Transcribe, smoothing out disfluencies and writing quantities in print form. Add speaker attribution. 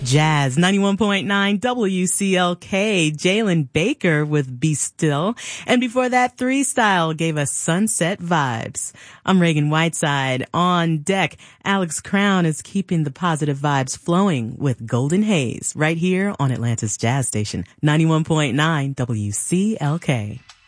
Speaker 1: Jazz 91.9 WCLK, Jalen Baker with Be Still. And before that, Three Style gave us Sunset Vibes. I'm Reagan Whiteside. On deck, Alex Crown is keeping the positive vibes flowing with Golden Haze right here on Atlanta's Jazz Station 91.9 WCLK.